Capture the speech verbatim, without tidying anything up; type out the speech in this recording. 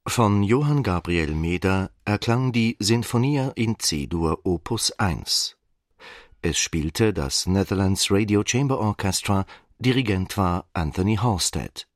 Von Johann Gabriel Meder erklang die Sinfonia in C-Dur Opus eins. Es spielte das Netherlands Radio Chamber Orchestra, Dirigent war Anthony Halstead.